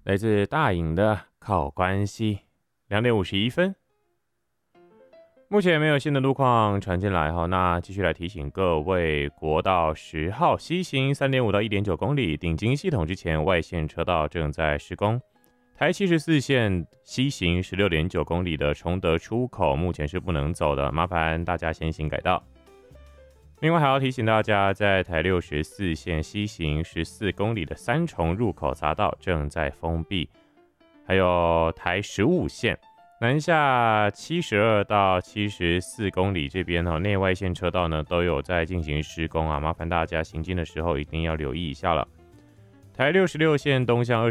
来自大隐的靠关系，2:51。目前没有新的路况传进来哈，那继续来提醒各位，国道10号西行3.5到1.9公里，顶金系统之前外线车道正在施工。台74线西行16.9公里的崇德出口目前是不能走的，麻烦大家先行改道。另外还要提醒大家，在台64线西行14公里的三重入口匝道正在封闭，还有台15线南下72到74公里这边内外线车道呢都有在进行施工啊，麻烦大家行进的时候一定要留意一下了。台66线东向